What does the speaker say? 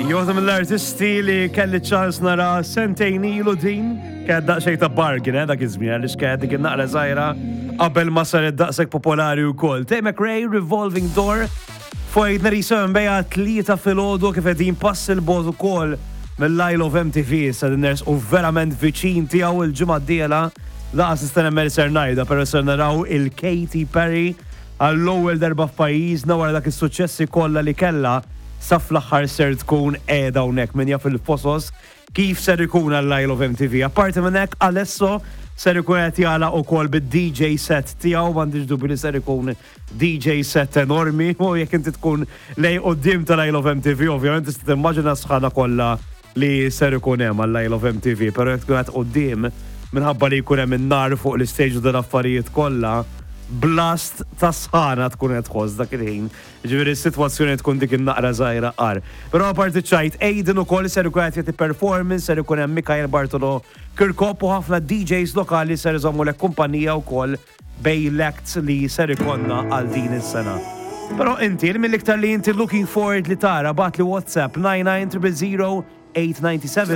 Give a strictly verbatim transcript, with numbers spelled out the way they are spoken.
Jota mill-artisti li kelli ċans nara sentejn ilu din, kħed daqxej ta' bargin, dak iż-żmien, li xkħed dik naqra żgħira qabel ma saret daqshekk popolari wkoll. Tate McRae, Revolving Door, fojtna risem bejja tlieta filgħodu kif qegħdin pass il-bogħod ukoll mill-Isle of M T V sa dinners u verament viċin tiegħu il-ġimgħa d-dieħla laqas nistenna mer ser ngħidha, però ser naraw il-Katy Perry għall-ewwel darba f'pajjiżna wara dak is-suċċessi kollha li kellha sa fl-aħħar ser tkun qiegħda hawnhekk min jaf il-fosos kif ser ikun għall-Isle of M T V. Apparti minn hekk Alesso ser ikun qed jagħlaq ukoll bid-D J set tiegħu m'għandix dubju li ser ikun D J set enormi u jekk inti tkun lej quddiem tal-Isle of M T V ovvjament tista' timmaġina sħana kollha li ser ikun hemm għall-Isle of M T V, però jekk tkun qed quddiem minħabba li jkun hemm in-nar fuq l-istage tal-affarijiet kollha blast ta' sħana tkun qed tħoss dak il-ħin. Ġifieri s-sitwazzjoni tkun dik in-naqra żgħira qar. Però apparti ċajt Aiden ukoll ser ikun qed jagħti performance, ser ikun hemm Mikhail Bartolo Kirkop u ħafna D Js lokali ser iżommu lek kumpanija wkoll bej l-acts li ser ikonna għal din is-sena. Però inti mill-iktar li inti looking forward li tara bat li WhatsApp nine nine zero zero zero eight nine seven